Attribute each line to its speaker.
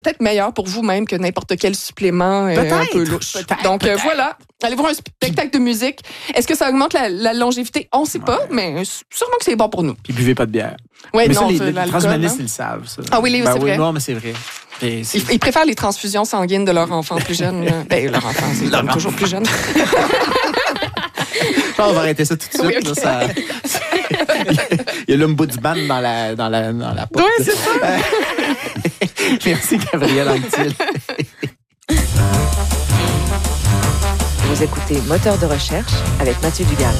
Speaker 1: peut-être meilleur pour vous même que n'importe quel supplément un peu louche. Donc voilà, allez voir un spectacle de musique. Est-ce que ça augmente la longévité? On ne sait pas, mais sûrement que c'est bon pour nous.
Speaker 2: Puis buvez pas de bière.
Speaker 1: Ouais,
Speaker 2: mais
Speaker 1: non,
Speaker 2: ça, les
Speaker 1: l'alcool,
Speaker 2: transhumanistes,
Speaker 1: hein.
Speaker 2: ils le savent. Ça.
Speaker 1: Ah oui, c'est vrai.
Speaker 2: Non, mais c'est vrai.
Speaker 1: Ils préfèrent les transfusions sanguines de leur enfant plus jeune. Leur enfant, c'est comme toujours plus jeune.
Speaker 2: On va arrêter ça tout de suite.
Speaker 1: Oui, okay.
Speaker 2: Là, ça... Il y a l'ombudsman dans la porte.
Speaker 1: Oui, c'est ça.
Speaker 2: Merci, Gabrielle Anctil.
Speaker 3: Vous écoutez Moteur de recherche avec Mathieu Dugal.